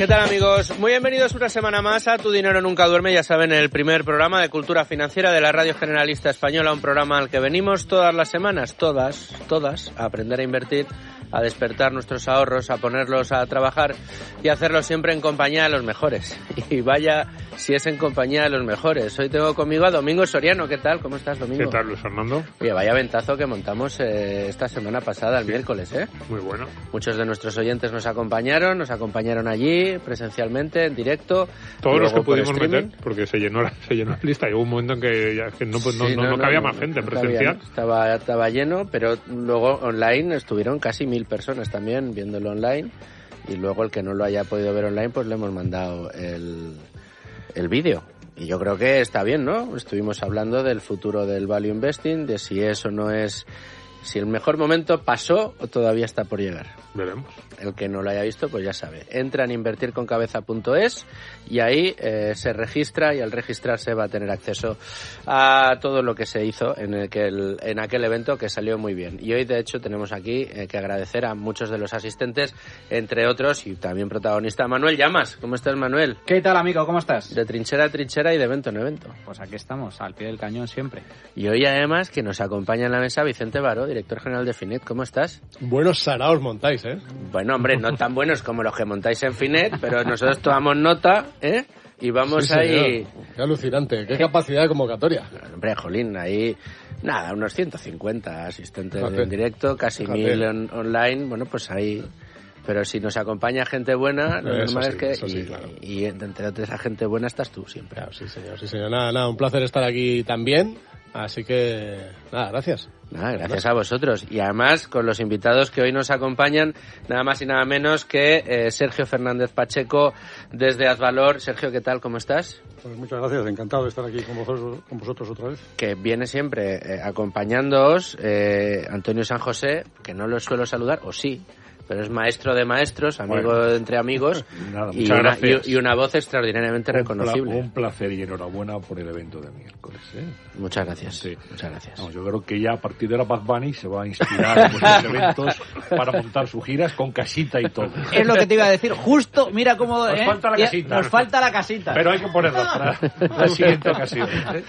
¿Qué tal, amigos? Muy bienvenidos una semana más a Tu Dinero Nunca Duerme, ya saben, el primer programa de cultura financiera de la Radio Generalista Española, un programa al que venimos todas las semanas, todas, a aprender a invertir, a despertar nuestros ahorros, a ponerlos a trabajar y hacerlo siempre en compañía de los mejores. Y vaya si es en compañía de los mejores. Hoy tengo conmigo a Domingo Soriano. ¿Qué tal? ¿Cómo estás, Domingo? ¿Qué tal, Luis Fernando? Oye, vaya ventazo que montamos esta semana pasada, el miércoles, ¿eh? Muy bueno. Muchos de nuestros oyentes nos acompañaron allí, presencialmente, en directo. Todos los que pudimos meter, porque se llenó la lista. Llegó un momento en que ya que no cabía más gente presencial. Estaba lleno, pero luego online estuvieron casi 1000 personas también viéndolo online. Y luego el que no lo haya podido ver online, pues le hemos mandado el vídeo. Y yo creo que está bien, ¿no? Estuvimos hablando del futuro del value investing, de si eso no es... Si el mejor momento pasó o todavía está por llegar. Veremos. El que no lo haya visto, pues ya sabe. Entra en invertirconcabeza.es y ahí se registra, y al registrarse va a tener acceso a todo lo que se hizo en aquel evento, que salió muy bien. Y hoy, de hecho, tenemos aquí que agradecer a muchos de los asistentes, entre otros, y también protagonista, Manuel Llamas. ¿Cómo estás, Manuel? ¿Qué tal, amigo? ¿Cómo estás? De trinchera a trinchera y de evento en evento. Pues aquí estamos, al pie del cañón siempre. Y hoy, además, que nos acompaña en la mesa Vicente Baró, director general de Finet. ¿Cómo estás? Buenos saraos montáis, ¿eh? Bueno, hombre, no tan buenos como los que montáis en Finet, pero nosotros tomamos nota, ¿eh? Y vamos sí, ahí... Qué alucinante, qué capacidad de convocatoria. Hombre, jolín, ahí... Nada, unos 150 asistentes en directo, casi 1000 online, bueno, pues ahí... Pero si nos acompaña gente buena, lo normal es que... Sí, claro. Y entre esa gente buena estás tú siempre. Claro, sí, señor. Nada, un placer estar aquí también. Así que, nada, gracias. Nada, gracias a vosotros. Y además, con los invitados que hoy nos acompañan, nada más y nada menos que Sergio Fernández Pacheco, desde Azvalor. Sergio, ¿qué tal? ¿Cómo estás? Pues muchas gracias, encantado de estar aquí con vosotros otra vez. Que viene siempre acompañándoos Antonio San José, que no lo suelo saludar, o sí, pero es maestro de maestros, amigo entre amigos. Nada, y una voz extraordinariamente reconocible. Un placer y enhorabuena por el evento de miércoles, ¿eh? Muchas gracias. Sí. Muchas gracias. No, yo creo que ya a partir de la Bad Bunny se va a inspirar en muchos eventos para montar sus giras con casita y todo. Es lo que te iba a decir, justo, mira cómo... Nos falta la casita. Nos falta la casita. Pero hay que ponerla para la siguiente ocasión, ¿eh?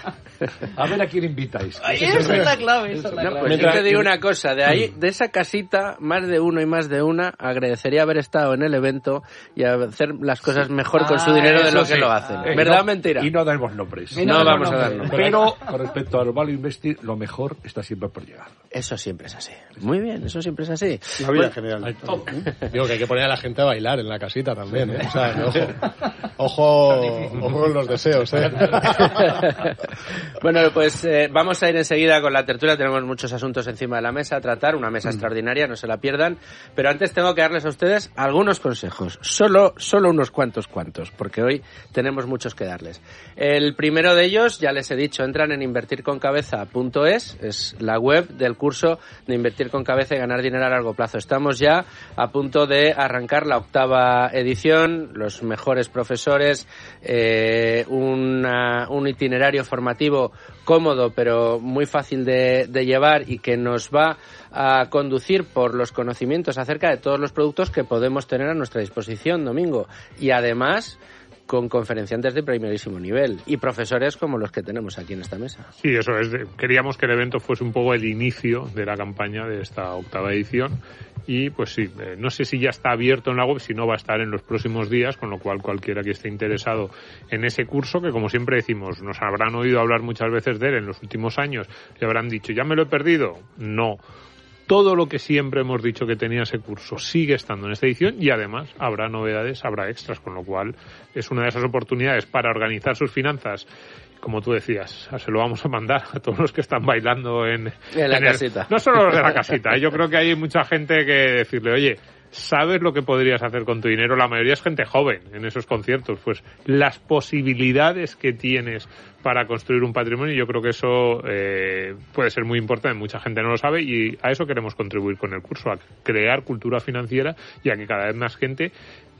A ver a quién invitáis. Esa es la clave, Pues yo te digo una cosa, de esa casita, más de uno y más de una agradecería haber estado en el evento y hacer las cosas mejor con su dinero de lo que lo hacen. ¿Verdad o mentira? Y no damos nombres. No vamos a dar nombres. Pero con respecto al value investing, lo mejor está siempre por llegar. Eso siempre es así. Muy bien, eso siempre es así. La vida en general. Digo que hay que poner a la gente a bailar en la casita también, ¿eh? O sea, ojo con los deseos, ¿eh? Bueno, pues vamos a ir enseguida con la tertulia. Tenemos muchos asuntos encima de la mesa a tratar, una mesa extraordinaria, no se la pierdan. Pero antes tengo que darles a ustedes algunos consejos, solo unos cuantos, porque hoy tenemos muchos que darles. El primero de ellos, ya les he dicho, entran en invertirconcabeza.es, es la web del curso de Invertir con Cabeza y Ganar Dinero a Largo Plazo. Estamos ya a punto de arrancar la 8ª edición, los mejores profesores, un itinerario formativo cómodo pero muy fácil de llevar y que nos va a conducir por los conocimientos acerca de todos los productos que podemos tener a nuestra disposición, Domingo. Y además con conferenciantes de primerísimo nivel y profesores como los que tenemos aquí en esta mesa. Sí, eso es. Queríamos que el evento fuese un poco el inicio de la campaña de esta 8ª edición. Y pues sí, no sé si ya está abierto en la web, si no va a estar en los próximos días, con lo cual cualquiera que esté interesado en ese curso, que como siempre decimos, nos habrán oído hablar muchas veces de él en los últimos años, y habrán dicho, ¿ya me lo he perdido? No. Todo lo que siempre hemos dicho que tenía ese curso sigue estando en esta edición y además habrá novedades, habrá extras, con lo cual es una de esas oportunidades para organizar sus finanzas. Como tú decías, se lo vamos a mandar a todos los que están bailando en la casita. No solo los de la casita, yo creo que hay mucha gente que decirle, oye, ¿sabes lo que podrías hacer con tu dinero? La mayoría es gente joven en esos conciertos. Pues las posibilidades que tienes para construir un patrimonio, yo creo que eso puede ser muy importante. Mucha gente no lo sabe y a eso queremos contribuir con el curso, a crear cultura financiera y a que cada vez más gente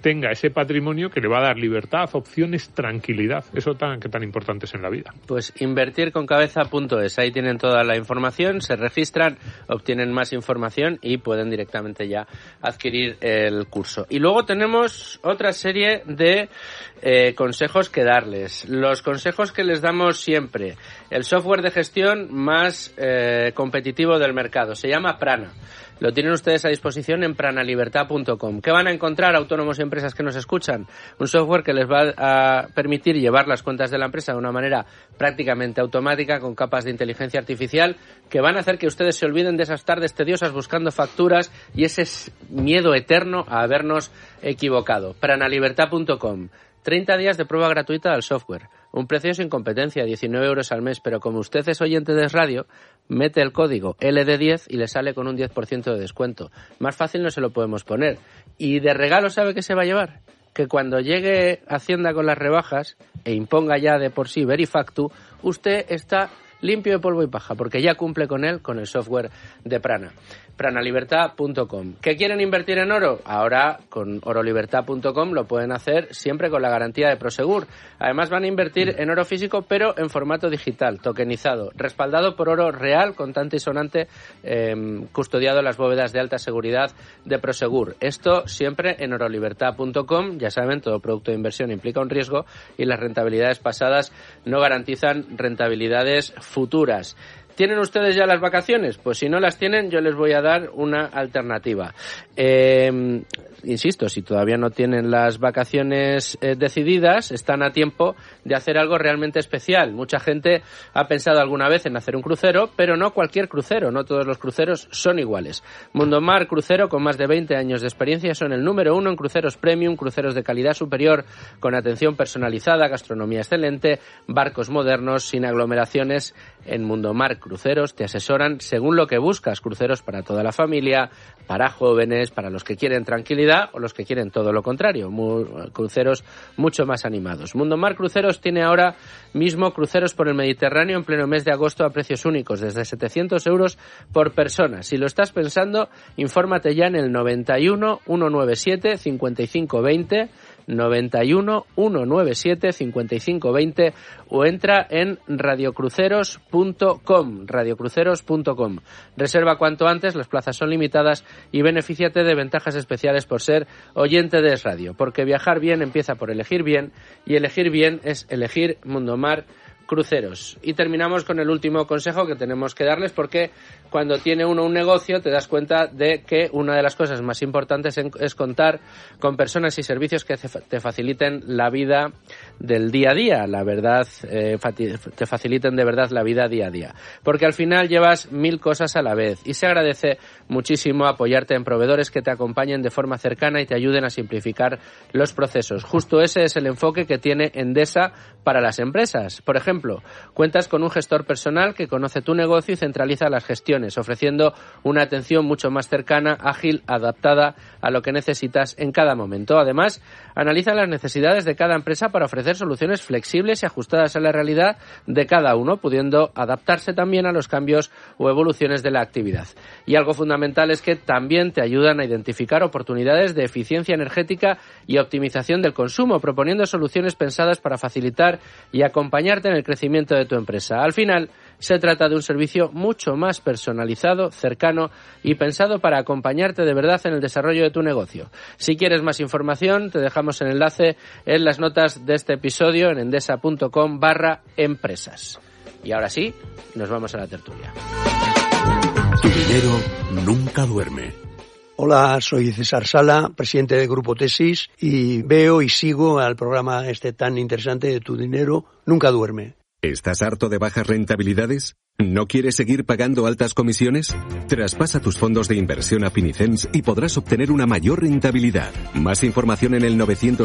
tenga ese patrimonio que le va a dar libertad, opciones, tranquilidad. Eso que tan importante es en la vida. Pues invertirconcabeza.es, ahí tienen toda la información, se registran, obtienen más información y pueden directamente ya adquirir el curso. Y luego tenemos otra serie de consejos que darles. Los consejos que les damos siempre. El software de gestión más competitivo del mercado se llama Prana. Lo tienen ustedes a disposición en pranalibertad.com. ¿Qué van a encontrar autónomos y empresas que nos escuchan? Un software que les va a permitir llevar las cuentas de la empresa de una manera prácticamente automática, con capas de inteligencia artificial que van a hacer que ustedes se olviden de esas tardes tediosas buscando facturas y ese miedo eterno a habernos equivocado. pranalibertad.com. 30 días de prueba gratuita del software. Un precio sin competencia, 19 euros al mes, pero como usted es oyente de Radio, mete el código LD10 y le sale con un 10% de descuento. Más fácil no se lo podemos poner. Y de regalo, ¿sabe qué se va a llevar? Que cuando llegue Hacienda con las rebajas e imponga ya de por sí Verifactu, usted está limpio de polvo y paja, porque ya cumple con él, con el software de Prana. pranalibertad.com. ¿Qué quieren invertir en oro? Ahora con orolibertad.com lo pueden hacer siempre con la garantía de Prosegur. Además van a invertir en oro físico, pero en formato digital, tokenizado, respaldado por oro real, contante y sonante, custodiado en las bóvedas de alta seguridad de Prosegur. Esto siempre en orolibertad.com. Ya saben, todo producto de inversión implica un riesgo y las rentabilidades pasadas no garantizan rentabilidades futuras. ¿Tienen ustedes ya las vacaciones? Pues si no las tienen, yo les voy a dar una alternativa. Insisto, si todavía no tienen las vacaciones decididas, están a tiempo de hacer algo realmente especial. Mucha gente ha pensado alguna vez en hacer un crucero, pero no cualquier crucero, no todos los cruceros son iguales. Mundomar Crucero, con más de 20 años de experiencia, son el número 1 en cruceros premium, cruceros de calidad superior, con atención personalizada, gastronomía excelente, barcos modernos, sin aglomeraciones. En Mundomar Cruceros te asesoran según lo que buscas, cruceros para toda la familia, para jóvenes, para los que quieren tranquilidad o los que quieren todo lo contrario, cruceros mucho más animados. Mundomar Cruceros tiene ahora mismo cruceros por el Mediterráneo en pleno mes de agosto a precios únicos, desde 700 euros por persona. Si lo estás pensando, infórmate ya en el 91 197 5520, 91 197 5520 o entra en radiocruceros.com. Reserva cuanto antes, las plazas son limitadas y benefíciate de ventajas especiales por ser oyente de Es Radio, porque viajar bien empieza por elegir bien y elegir bien es elegir Mundomar Cruceros. Y terminamos con el último consejo que tenemos que darles, porque cuando tiene uno un negocio te das cuenta de que una de las cosas más importantes es contar con personas y servicios que te faciliten la vida del día a día, la verdad, te faciliten de verdad la vida día a día, porque al final llevas 1000 cosas a la vez y se agradece muchísimo apoyarte en proveedores que te acompañen de forma cercana y te ayuden a simplificar los procesos. Justo ese es el enfoque que tiene Endesa para las empresas. Por ejemplo, cuentas con un gestor personal que conoce tu negocio y centraliza las gestiones, ofreciendo una atención mucho más cercana, ágil, adaptada a lo que necesitas en cada momento. Además, analiza las necesidades de cada empresa para ofrecer soluciones flexibles y ajustadas a la realidad de cada uno, pudiendo adaptarse también a los cambios o evoluciones de la actividad. Y algo fundamental es que también te ayudan a identificar oportunidades de eficiencia energética y optimización del consumo, proponiendo soluciones pensadas para facilitar y acompañarte en el crecimiento de tu empresa. Al final, se trata de un servicio mucho más personalizado, cercano y pensado para acompañarte de verdad en el desarrollo de tu negocio. Si quieres más información, te dejamos el enlace en las notas de este episodio en endesa.com/empresas. Y ahora sí, nos vamos a la tertulia. Tu dinero nunca duerme. Hola, soy César Sala, presidente del Grupo Tesis, y veo y sigo al programa tan interesante de Tu dinero nunca duerme. ¿Estás harto de bajas rentabilidades? ¿No quieres seguir pagando altas comisiones? Traspasa tus fondos de inversión a Finicens y podrás obtener una mayor rentabilidad. Más información en el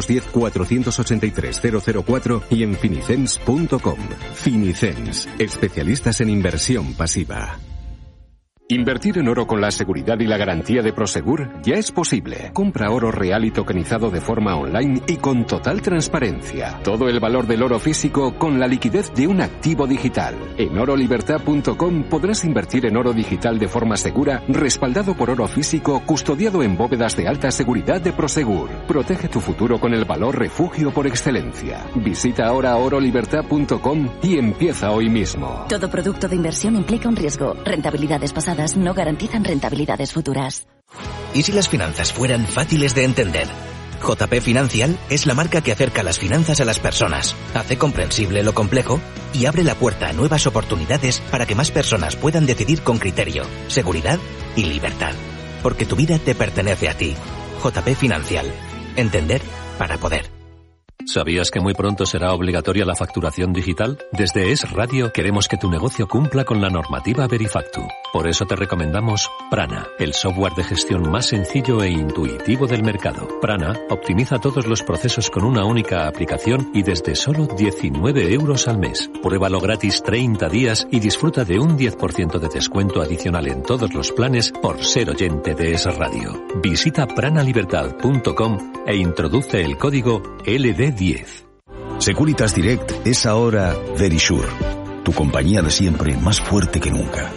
910-483-004 y en finicens.com. Finicens, especialistas en inversión pasiva. Invertir en oro con la seguridad y la garantía de Prosegur ya es posible. Compra oro real y tokenizado de forma online y con total transparencia. Todo el valor del oro físico con la liquidez de un activo digital. En orolibertad.com podrás invertir en oro digital de forma segura, respaldado por oro físico, custodiado en bóvedas de alta seguridad de Prosegur. Protege tu futuro con el valor refugio por excelencia. Visita ahora orolibertad.com y empieza hoy mismo. Todo producto de inversión implica un riesgo. Rentabilidades pasadas no garantizan rentabilidades futuras. ¿Y si las finanzas fueran fáciles de entender? JP Financial es la marca que acerca las finanzas a las personas, hace comprensible lo complejo y abre la puerta a nuevas oportunidades para que más personas puedan decidir con criterio, seguridad y libertad. Porque tu vida te pertenece a ti. JP Financial. Entender para poder. ¿Sabías que muy pronto será obligatoria la facturación digital? Desde Es Radio queremos que tu negocio cumpla con la normativa Verifactu. Por eso te recomendamos Prana, el software de gestión más sencillo e intuitivo del mercado. Prana optimiza todos los procesos con una única aplicación y desde solo 19 € al mes. Pruébalo gratis 30 días y disfruta de un 10% de descuento adicional en todos los planes por ser oyente de Es Radio. Visita pranalibertad.com e introduce el código LD10. Securitas Direct es ahora Verisure, tu compañía de siempre más fuerte que nunca.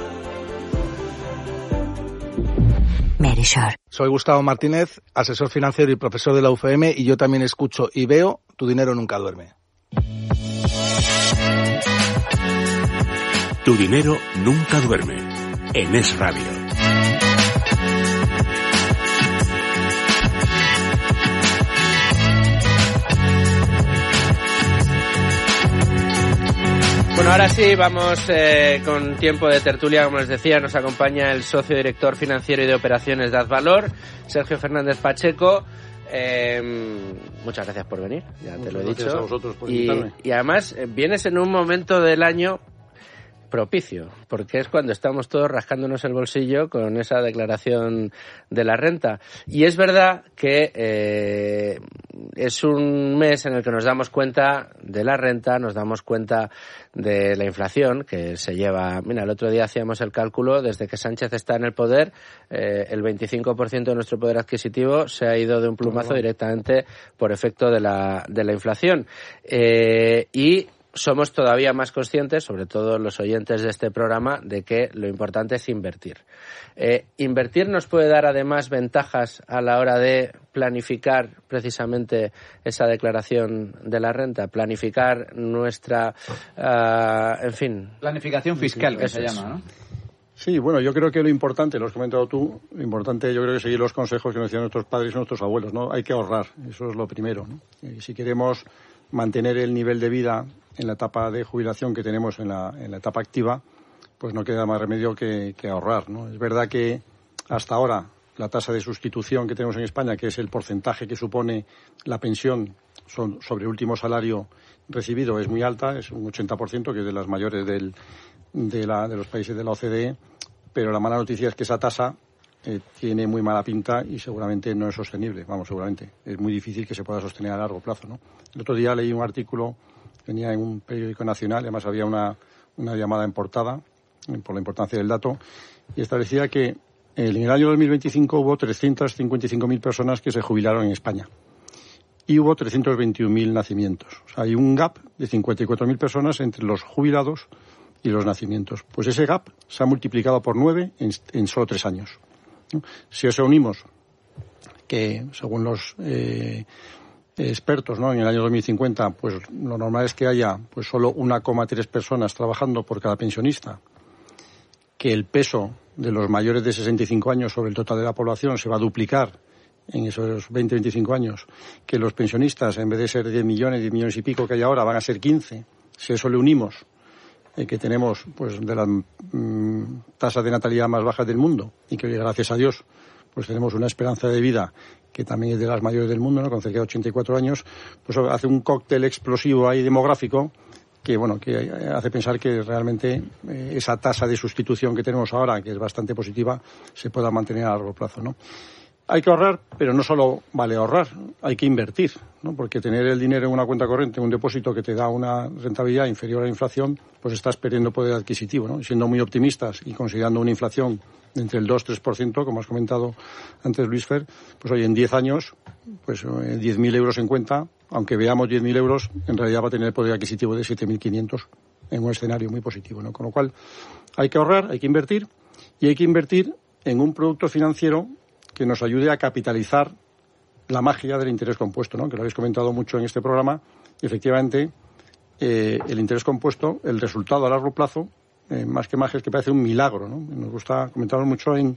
Verisure. Soy Gustavo Martínez, asesor financiero y profesor de la UFM, y yo también escucho y veo Tu dinero nunca duerme. Tu dinero nunca duerme, en Es Radio. Bueno, ahora sí, vamos con tiempo de tertulia. Como les decía, nos acompaña el socio director financiero y de operaciones de Advalor, Sergio Fernández Pacheco. Muchas gracias por venir, ya te lo he dicho. A vosotros por invitarme. Y además vienes en un momento del año propicio, porque es cuando estamos todos rascándonos el bolsillo con esa declaración de la renta. Y es verdad que es un mes en el que nos damos cuenta de la renta, nos damos cuenta de la inflación que se lleva. Mira, el otro día hacíamos el cálculo, desde que Sánchez está en el poder, el 25% de nuestro poder adquisitivo se ha ido de un plumazo directamente por efecto de la inflación. Y somos todavía más conscientes, sobre todo los oyentes de este programa, de que lo importante es invertir. Invertir nos puede dar además ventajas a la hora de planificar precisamente esa declaración de la renta, planificar nuestra, en fin... Planificación fiscal, que se llama, ¿no? Sí, bueno, yo creo que lo importante, lo has comentado tú, lo importante yo creo que es seguir los consejos que nos decían nuestros padres y nuestros abuelos, ¿no? Hay que ahorrar, eso es lo primero, ¿no? Y si queremos mantener el nivel de vida en la etapa de jubilación que tenemos en la etapa activa, pues no queda más remedio que ahorrar, ¿no? Es verdad que hasta ahora la tasa de sustitución que tenemos en España, que es el porcentaje que supone la pensión sobre el último salario recibido, es muy alta, es un 80%, que es de las mayores de los países de la OCDE, pero la mala noticia es que esa tasa tiene muy mala pinta y seguramente no es sostenible, seguramente. Es muy difícil que se pueda sostener a largo plazo, ¿no? El otro día leí un artículo, venía en un periódico nacional, además había una llamada en portada, por la importancia del dato, y establecía que en el año 2025 hubo 355.000 personas que se jubilaron en España y hubo 321.000 nacimientos. O sea, hay un gap de 54.000 personas entre los jubilados y los nacimientos. Pues ese gap se ha multiplicado por 9 en solo 3 años, ¿no? Si eso unimos que, según los expertos, ¿no?, en el año 2050, pues lo normal es que haya pues solo 1,3 personas trabajando por cada pensionista, que el peso de los mayores de 65 años sobre el total de la población se va a duplicar en esos 20-25 años, que los pensionistas, en vez de ser 10 millones y pico que hay ahora, van a ser 15. Si eso le unimos que tenemos pues de las tasas de natalidad más bajas del mundo y que, gracias a Dios, pues tenemos una esperanza de vida que también es de las mayores del mundo, ¿no?, con cerca de 84 años, pues hace un cóctel explosivo ahí demográfico que hace pensar que realmente esa tasa de sustitución que tenemos ahora, que es bastante positiva, se pueda mantener a largo plazo, ¿no? Hay que ahorrar, pero no solo vale ahorrar, hay que invertir, ¿no? Porque tener el dinero en una cuenta corriente, en un depósito que te da una rentabilidad inferior a la inflación, pues estás perdiendo poder adquisitivo, ¿no? Siendo muy optimistas y considerando una inflación entre el 2-3%, como has comentado antes, Luis Fer, pues hoy en 10 años, pues 10.000 euros en cuenta, aunque veamos 10.000 euros, en realidad va a tener el poder adquisitivo de 7.500 en un escenario muy positivo, ¿no? Con lo cual, hay que ahorrar, hay que invertir, y hay que invertir en un producto financiero que nos ayude a capitalizar la magia del interés compuesto, ¿no? Que lo habéis comentado mucho en este programa. Y efectivamente, el interés compuesto, el resultado a largo plazo, más que magia, es que parece un milagro, ¿no? Nos gusta comentar mucho en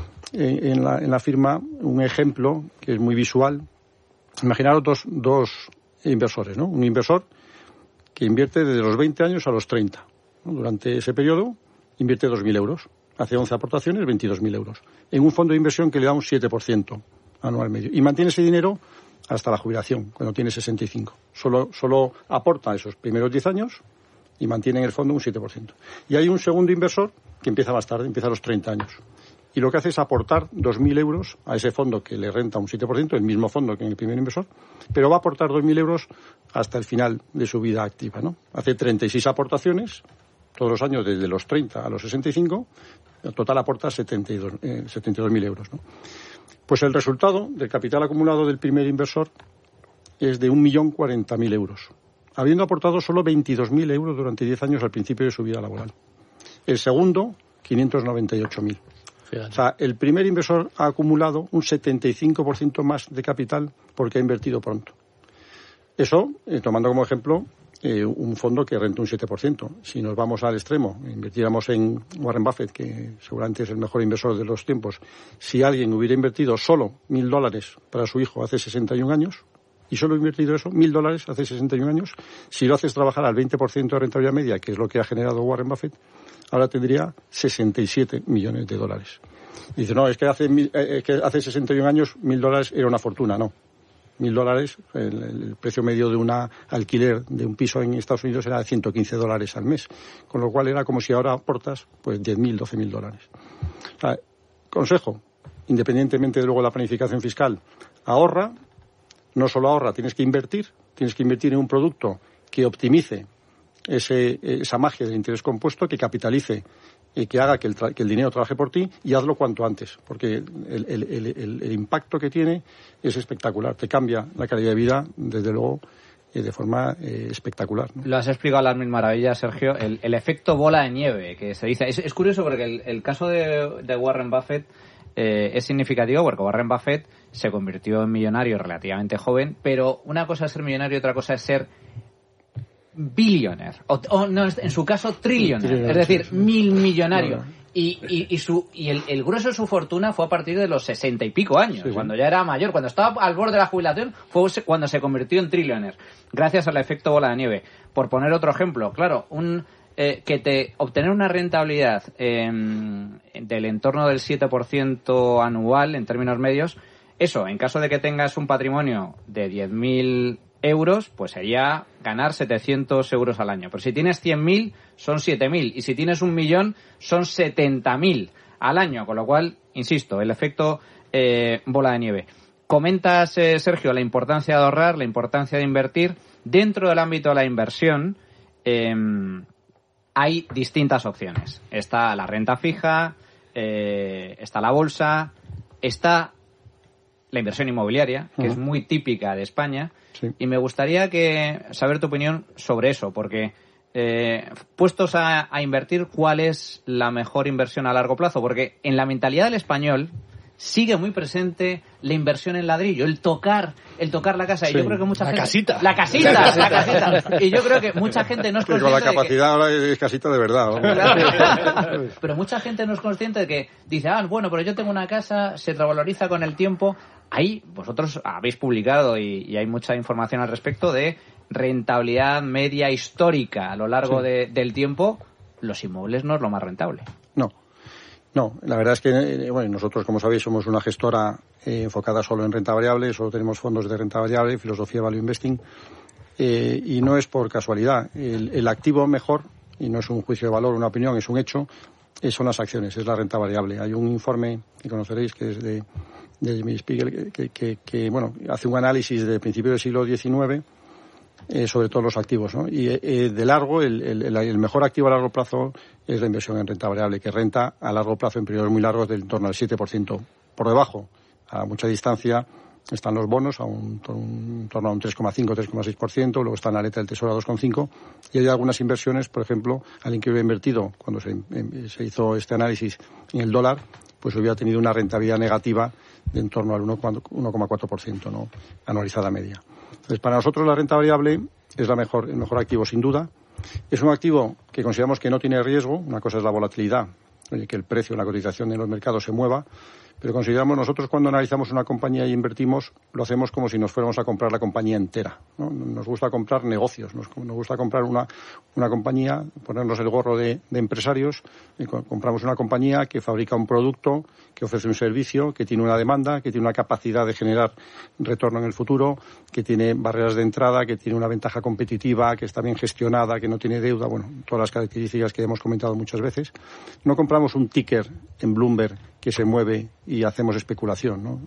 la firma un ejemplo que es muy visual. Imaginaros dos inversores, ¿no? Un inversor que invierte desde los 20 años a los 30, ¿no? Durante ese periodo invierte 2.000 euros. Hace 11 aportaciones, 22.000 euros. En un fondo de inversión que le da un 7% anual medio. Y mantiene ese dinero hasta la jubilación, cuando tiene 65. Solo aporta esos primeros 10 años y mantiene en el fondo un 7%. Y hay un segundo inversor que empieza más tarde, empieza a los 30 años. Y lo que hace es aportar 2.000 euros a ese fondo que le renta un 7%, el mismo fondo que en el primer inversor, pero va a aportar 2.000 euros hasta el final de su vida activa, ¿no? Hace 36 aportaciones todos los años desde los 30 a los 65, en total aporta 72.000 euros, ¿no? Pues el resultado del capital acumulado del primer inversor es de 1.040.000 euros, habiendo aportado solo 22.000 euros durante 10 años al principio de su vida laboral. El segundo, 598.000. O sea, el primer inversor ha acumulado un 75% más de capital porque ha invertido pronto. Eso, tomando como ejemplo un fondo que renta un 7%. Si nos vamos al extremo, invirtiéramos en Warren Buffett, que seguramente es el mejor inversor de los tiempos, si alguien hubiera invertido solo $1.000 para su hijo hace 61 años, y solo ha invertido eso, $1.000 hace 61 años, si lo haces trabajar al 20% de rentabilidad media, que es lo que ha generado Warren Buffett, ahora tendría $67 millones. Dice, no, es que hace 61 años $1.000 era una fortuna. No. $1.000, el precio medio de un alquiler de un piso en Estados Unidos era de $115 al mes, con lo cual era como si ahora aportas pues $10.000, $12.000. O sea, consejo, independientemente de luego la planificación fiscal, ahorra, no solo ahorra, tienes que invertir en un producto que optimice esa magia del interés compuesto, que capitalice y que haga que el dinero trabaje por ti, y hazlo cuanto antes, porque el impacto que tiene es espectacular, te cambia la calidad de vida, desde luego, de forma espectacular, ¿no? Lo has explicado a las mil maravillas, Sergio, el efecto bola de nieve que se dice. Es curioso porque el caso de Warren Buffett es significativo, porque Warren Buffett se convirtió en millonario relativamente joven, pero una cosa es ser millonario y otra cosa es ser billionaire, o no, en su caso trillionaire, es decir, millonario. Y el grueso de su fortuna fue a partir de los 60 y pico años, cuando ya era mayor, cuando estaba al borde de la jubilación, fue cuando se convirtió en trillionaire, gracias al efecto bola de nieve. Por poner otro ejemplo, claro, obtener una rentabilidad del entorno del 7% anual en términos medios, eso, en caso de que tengas un patrimonio de 10.000 euros, pues sería ganar 700 euros al año. Pero si tienes 100.000, son 7.000. Y si tienes 1.000.000, son 70.000 al año. Con lo cual, insisto, el efecto bola de nieve. Comentas, Sergio, la importancia de ahorrar, la importancia de invertir. Dentro del ámbito de la inversión, hay distintas opciones. Está la renta fija, está la bolsa, está la inversión inmobiliaria, que es muy típica de España. Sí. Y me gustaría saber tu opinión sobre eso, porque puestos a invertir, ¿cuál es la mejor inversión a largo plazo? Porque en la mentalidad del español sigue muy presente la inversión en ladrillo, el tocar la casa. Y yo creo que mucha gente... La casita. Y yo creo que mucha gente no es consciente. Con la capacidad ahora es casita de verdad, ¿no? Claro. Pero mucha gente no es consciente de que dice, bueno, pero yo tengo una casa, se revaloriza con el tiempo. Ahí vosotros habéis publicado y hay mucha información al respecto de rentabilidad media histórica a lo largo del tiempo. Los inmuebles no es lo más rentable. No, la verdad es que nosotros, como sabéis, somos una gestora enfocada solo en renta variable, solo tenemos fondos de renta variable, filosofía value investing, y no es por casualidad. El activo mejor, y no es un juicio de valor, una opinión, es un hecho, son las acciones, es la renta variable. Hay un informe que conoceréis que es de Jamie Spiegel, que bueno, hace un análisis del principio del siglo XIX sobre todos los activos, ¿no? Y de largo, el mejor activo a largo plazo es la inversión en renta variable, que renta a largo plazo en periodos muy largos del en torno al 7%. Por debajo, a mucha distancia, están los bonos en torno a un 3,5, 3,6%, luego está la aleta del Tesoro a 2,5%, y hay algunas inversiones, por ejemplo, alguien que hubiera invertido, cuando se hizo este análisis en el dólar, pues hubiera tenido una rentabilidad negativa de en torno al 1,4%, ¿no? Anualizada media. Entonces, para nosotros la renta variable es el mejor activo, sin duda. Es un activo que consideramos que no tiene riesgo. Una cosa es la volatilidad, que el precio, la cotización de los mercados se mueva, pero consideramos nosotros, cuando analizamos una compañía y invertimos, lo hacemos como si nos fuéramos a comprar la compañía entera, ¿no? Nos gusta comprar negocios, nos gusta comprar una compañía, ponernos el gorro de empresarios, y compramos una compañía que fabrica un producto, que ofrece un servicio, que tiene una demanda, que tiene una capacidad de generar retorno en el futuro, que tiene barreras de entrada, que tiene una ventaja competitiva, que está bien gestionada, que no tiene deuda, bueno, todas las características que hemos comentado muchas veces. No compramos un ticker en Bloomberg que se mueve y hacemos especulación, ¿no?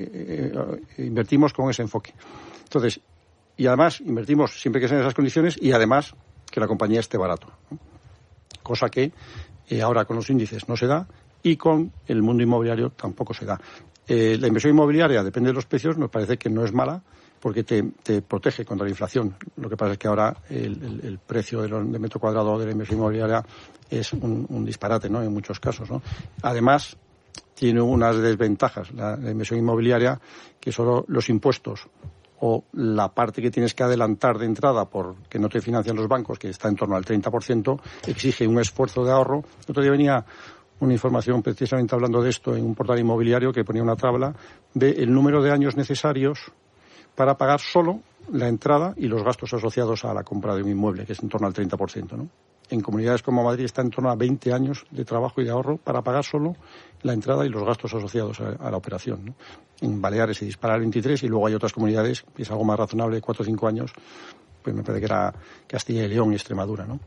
Invertimos con ese enfoque. Entonces, y además invertimos siempre que sean esas condiciones, y además que la compañía esté barato, ¿no? Cosa que ahora con los índices no se da, y con el mundo inmobiliario tampoco se da. La inversión inmobiliaria, depende de los precios, nos parece que no es mala, porque te protege contra la inflación. Lo que pasa es que ahora el precio de metro cuadrado de la inversión inmobiliaria es un disparate, ¿no? En muchos casos, ¿no? Además, tiene unas desventajas la inversión inmobiliaria, que solo los impuestos o la parte que tienes que adelantar de entrada porque no te financian los bancos, que está en torno al 30%, exige un esfuerzo de ahorro. El otro día venía una información precisamente hablando de esto en un portal inmobiliario que ponía una tabla del número de años necesarios para pagar solo la entrada y los gastos asociados a la compra de un inmueble, que es en torno al 30%, ¿no? En comunidades como Madrid está en torno a 20 años de trabajo y de ahorro para pagar solo la entrada y los gastos asociados a la operación, ¿no? En Baleares se dispara al 23, y luego hay otras comunidades que es algo más razonable, 4 o 5 años, pues me parece que era Castilla y León y Extremadura, ¿no?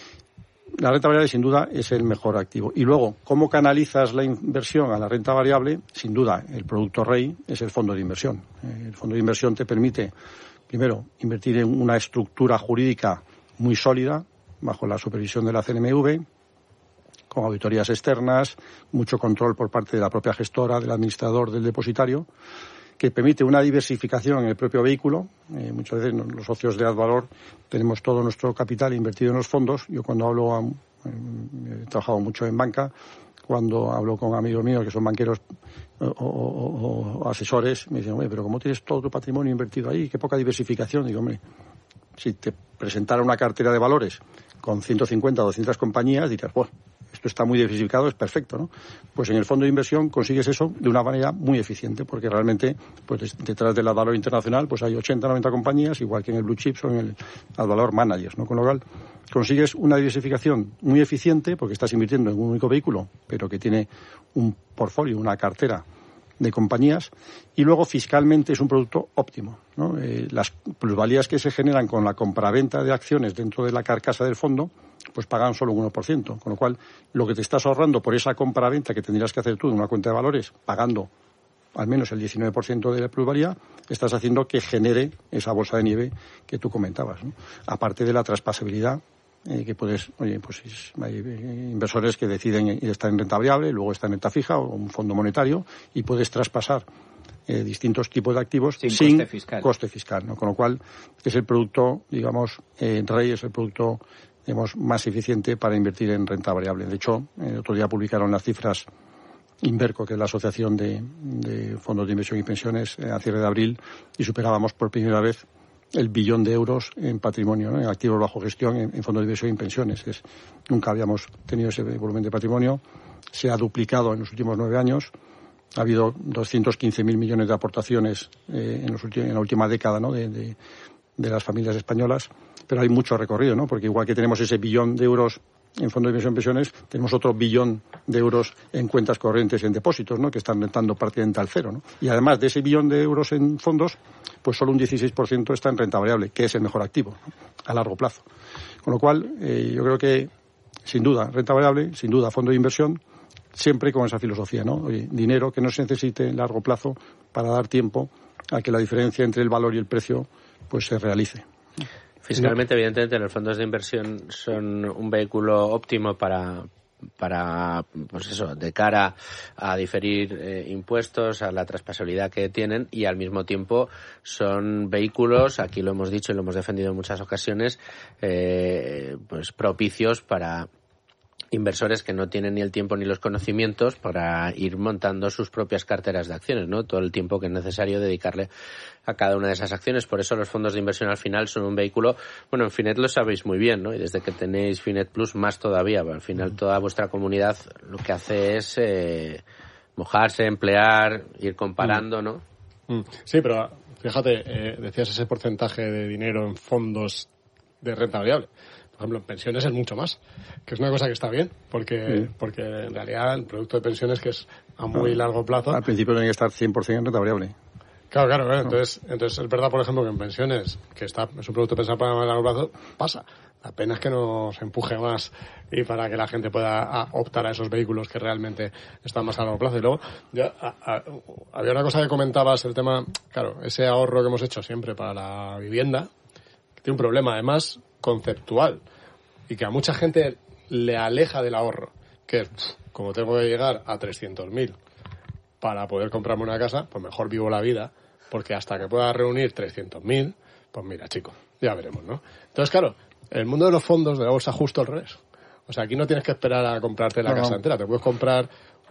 La renta variable sin duda es el mejor activo. Y luego, ¿cómo canalizas la inversión a la renta variable? Sin duda, el producto rey es el fondo de inversión. El fondo de inversión te permite, primero, invertir en una estructura jurídica muy sólida, bajo la supervisión de la CNMV, con auditorías externas, mucho control por parte de la propia gestora, del administrador, del depositario, que permite una diversificación en el propio vehículo. Muchas veces los socios de Advalor tenemos todo nuestro capital invertido en los fondos. Yo cuando hablo, he trabajado mucho en banca, cuando hablo con amigos míos que son banqueros o asesores, me dicen, pero ¿cómo tienes todo tu patrimonio invertido ahí? Qué poca diversificación. Digo, hombre, si te presentara una cartera de valores con 150 o 200 compañías, dirás, bueno, esto está muy diversificado, es perfecto, ¿no? Pues en el fondo de inversión consigues eso de una manera muy eficiente, porque realmente, pues detrás del Advalor Internacional, pues hay 80, 90 compañías, igual que en el Blue Chips o en el Advalor Managers, ¿no? Con lo cual consigues una diversificación muy eficiente, porque estás invirtiendo en un único vehículo, pero que tiene un portfolio, una cartera de compañías, y luego fiscalmente es un producto óptimo, ¿no? Las plusvalías que se generan con la compraventa de acciones dentro de la carcasa del fondo, pues pagan solo un 1%, con lo cual lo que te estás ahorrando por esa compraventa que tendrías que hacer tú en una cuenta de valores, pagando al menos el 19% de la plusvalía, estás haciendo que genere esa bolsa de nieve que tú comentabas, ¿no? Aparte de la traspasabilidad, que puedes, pues hay inversores que deciden estar en renta variable, luego estar en renta fija o un fondo monetario, y puedes traspasar distintos tipos de activos sin coste fiscal, ¿no? Con lo cual es el producto, digamos, rey, es el producto, digamos, más eficiente para invertir en renta variable. De hecho, el otro día publicaron las cifras Inverco, que es la asociación de fondos de inversión y pensiones, a cierre de abril, y superábamos por primera vez el 1 billón de euros en patrimonio, ¿no? En activos bajo gestión, en fondos de inversión y pensiones. Nunca habíamos tenido ese volumen de patrimonio. Se ha duplicado en los últimos 9 años. Ha habido 215.000 millones de aportaciones en la última década, ¿no? de las familias españolas. Pero hay mucho recorrido, ¿no? Porque igual que tenemos ese 1 billón de euros en fondos de inversión y pensiones, tenemos otro 1 billón de euros en cuentas corrientes y en depósitos, ¿no? Que están rentando prácticamente al cero, ¿no? Y además de ese 1 billón de euros en fondos, pues solo un 16% está en renta variable, que es el mejor activo, ¿no? A largo plazo. Con lo cual, yo creo que, sin duda, renta variable, sin duda, fondo de inversión, siempre con esa filosofía, ¿no? Oye, dinero que no se necesite en largo plazo para dar tiempo a que la diferencia entre el valor y el precio pues se realice. Fiscalmente, evidentemente, los fondos de inversión son un vehículo óptimo para pues eso, de cara a diferir impuestos, a la traspasabilidad que tienen, y al mismo tiempo son vehículos, aquí lo hemos dicho y lo hemos defendido en muchas ocasiones, pues propicios para inversores que no tienen ni el tiempo ni los conocimientos para ir montando sus propias carteras de acciones, ¿no? Todo el tiempo que es necesario dedicarle a cada una de esas acciones. Por eso los fondos de inversión al final son un vehículo, bueno, en Finet lo sabéis muy bien, ¿no? Y desde que tenéis Finet Plus más todavía, al final toda vuestra comunidad lo que hace es mojarse, emplear, ir comparando, ¿no? Sí, pero fíjate, decías ese porcentaje de dinero en fondos de renta variable. Por ejemplo, en pensiones es mucho más, que es una cosa que está bien, porque en realidad el producto de pensiones, que es a muy largo plazo... Al principio tiene que estar 100% en renta variable. Claro. Entonces es verdad, por ejemplo, que en pensiones, que es un producto pensado para más largo plazo, pasa. La pena es que nos empuje más y para que la gente pueda optar a esos vehículos que realmente están más a largo plazo. Y luego, había una cosa que comentabas, el tema, claro, ese ahorro que hemos hecho siempre para la vivienda, que tiene un problema además conceptual y que a mucha gente le aleja del ahorro, que es, como tengo que llegar a 300.000 para poder comprarme una casa, pues mejor vivo la vida, porque hasta que pueda reunir 300.000, pues mira, chico, ya veremos, ¿no? Entonces, claro, el mundo de los fondos de la bolsa justo al revés. O sea, aquí no tienes que esperar a comprarte la casa entera, te puedes comprar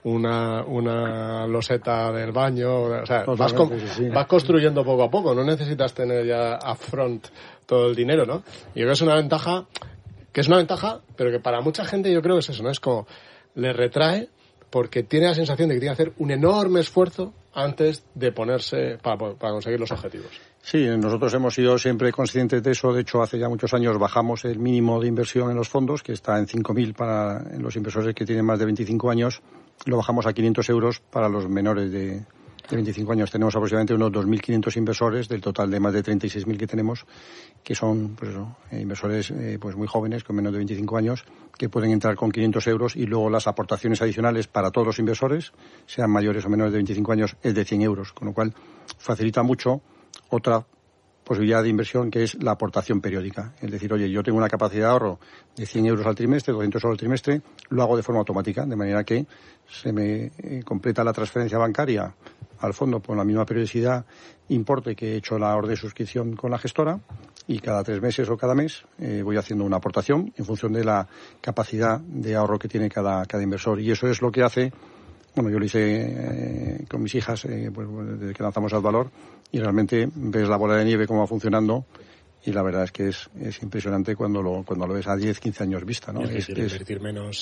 una loseta del baño, o sea, vas construyendo poco a poco, no necesitas tener ya upfront todo el dinero, ¿no? Y yo creo que es una ventaja, pero que para mucha gente yo creo que es eso, ¿no? Es como, le retrae porque tiene la sensación de que tiene que hacer un enorme esfuerzo antes de ponerse para conseguir los objetivos. Sí, nosotros hemos sido siempre conscientes de eso. De hecho, hace ya muchos años bajamos el mínimo de inversión en los fondos, que está en 5.000 para los inversores que tienen más de 25 años. Lo bajamos a 500 euros para los menores de 25 años. Tenemos aproximadamente unos 2.500 inversores del total de más de 36.000 que tenemos, que son pues eso, inversores pues muy jóvenes, con menos de 25 años, que pueden entrar con 500 euros y luego las aportaciones adicionales para todos los inversores, sean mayores o menores de 25 años, es de 100 euros, con lo cual facilita mucho otra posibilidad de inversión, que es la aportación periódica. Es decir, oye, yo tengo una capacidad de ahorro de 100 euros al trimestre, 200 euros al trimestre, lo hago de forma automática, de manera que se me completa la transferencia bancaria al fondo por la misma periodicidad, importe que he hecho la orden de suscripción con la gestora, y cada 3 meses o cada mes voy haciendo una aportación en función de la capacidad de ahorro que tiene cada inversor. Y eso es lo que hace, bueno, yo lo hice con mis hijas pues, desde que lanzamos Advalor, y realmente ves la bola de nieve cómo va funcionando, y la verdad es que es impresionante cuando lo ves a 10, 15 años vista, ¿no? Y el que quiere invertir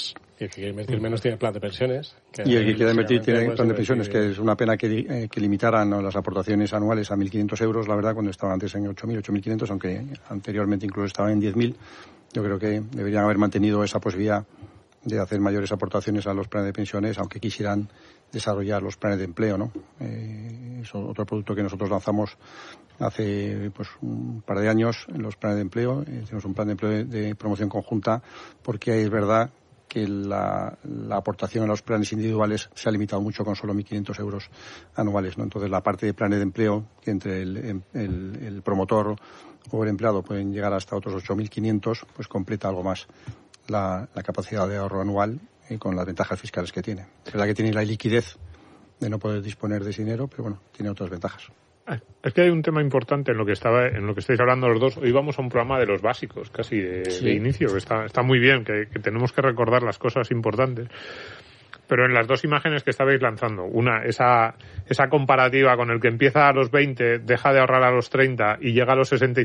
menos tiene plan de pensiones. Y el que quiere invertir tiene plan de pensiones, que es una pena que limitaran, ¿no?, las aportaciones anuales a 1.500 euros, la verdad, cuando estaban antes en 8.000, 8.500, aunque anteriormente incluso estaban en 10.000. Yo creo que deberían haber mantenido esa posibilidad de hacer mayores aportaciones a los planes de pensiones, aunque quisieran desarrollar los planes de empleo, ¿no? Es otro producto que nosotros lanzamos hace pues un par de años en los planes de empleo. Tenemos un plan de empleo de promoción conjunta, porque es verdad que la aportación a los planes individuales se ha limitado mucho con solo 1.500 euros anuales, ¿no? Entonces, la parte de planes de empleo, que entre el promotor o el empleado pueden llegar hasta otros 8.500, pues completa algo más la capacidad de ahorro anual, con las ventajas fiscales que tiene. Es verdad que tiene la liquidez de no poder disponer de ese dinero, pero bueno, tiene otras ventajas. Es que hay un tema importante en lo que estáis hablando los dos. Hoy vamos a un programa de los básicos, casi de inicio, que está muy bien, que tenemos que recordar las cosas importantes. Pero en las dos imágenes que estabais lanzando, una, esa comparativa con el que empieza a los 20, deja de ahorrar a los 30 y llega a los 65,